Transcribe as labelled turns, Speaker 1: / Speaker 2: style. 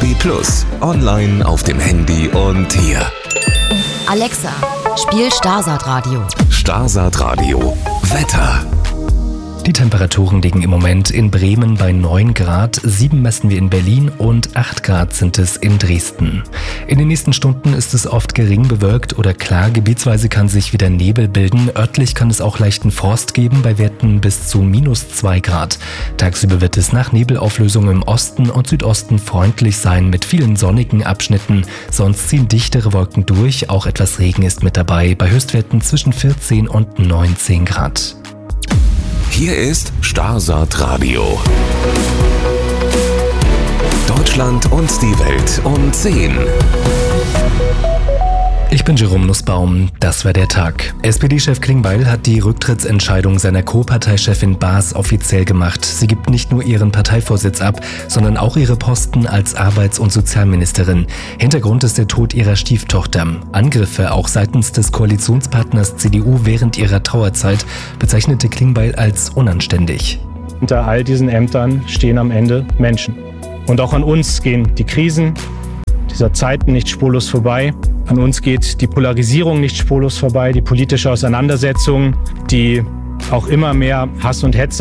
Speaker 1: DAB+, online auf dem Handy und hier.
Speaker 2: Alexa, spiel Starsat Radio.
Speaker 1: Starsat Radio. Wetter.
Speaker 3: Die Temperaturen liegen im Moment in Bremen bei 9 Grad, 7 messen wir in Berlin und 8 Grad sind es in Dresden. In den nächsten Stunden ist es oft gering bewölkt oder klar, gebietsweise kann sich wieder Nebel bilden. Örtlich kann es auch leichten Frost geben, bei Werten bis zu -2 Grad. Tagsüber wird es nach Nebelauflösung im Osten und Südosten freundlich sein mit vielen sonnigen Abschnitten. Sonst ziehen dichtere Wolken durch, auch etwas Regen ist mit dabei, bei Höchstwerten zwischen 14 und 19 Grad.
Speaker 1: Hier ist Starsat Radio. Deutschland und die Welt um 10.
Speaker 3: Ich bin Jerome Nussbaum, das war der Tag. SPD-Chef Klingbeil hat die Rücktrittsentscheidung seiner Co-Parteichefin Baas offiziell gemacht. Sie gibt nicht nur ihren Parteivorsitz ab, sondern auch ihre Posten als Arbeits- und Sozialministerin. Hintergrund ist der Tod ihrer Stieftochter. Angriffe auch seitens des Koalitionspartners CDU während ihrer Trauerzeit bezeichnete Klingbeil als unanständig.
Speaker 4: Hinter all diesen Ämtern stehen am Ende Menschen. Und auch an uns gehen die Krisen dieser Zeiten nicht spurlos vorbei. An uns geht die Polarisierung nicht spurlos vorbei, die politische Auseinandersetzung, die auch immer mehr Hass und Hetze